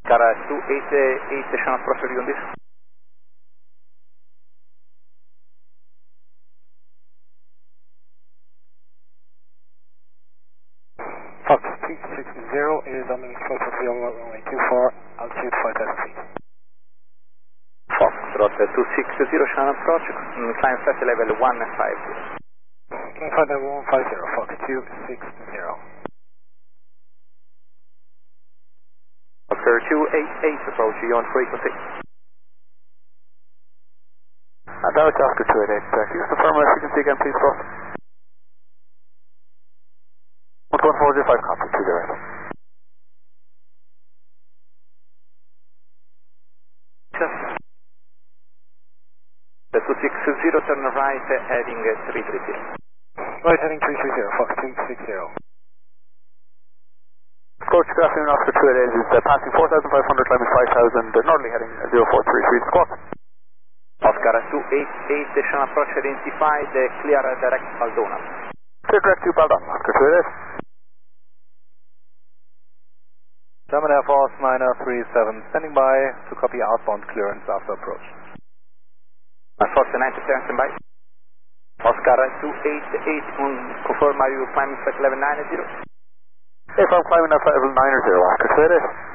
Oscar 288, Channel approach ready on this. Fox 260 is on the approach of runway 24, altitude 5,000 feet. Foxtrot 260, Channel approach, climb flight level 150. Climb flight level 150, Fox 260. Oscar 288, approach you on frequency. Direct Oscar 288, can you confirm my frequency again please, boss? 11405, contact 2 direct. The 260, turn right, heading 330. Right heading 330, Fox 260. Approach, good afternoon, Oscar 288 is passing 4,500, climbing 5,000, northerly heading 0433, squawk. Oscar 288, Channel approach identified, clear direct Baldona. Clear direct to Baldona, Oscar 288. German Air Force 9037, standing by to copy outbound clearance after approach. Force 90, stand by. Oscar 288, confirm are you climbing flight level 90? If I'm climbing at flight level 90, Oscar 288.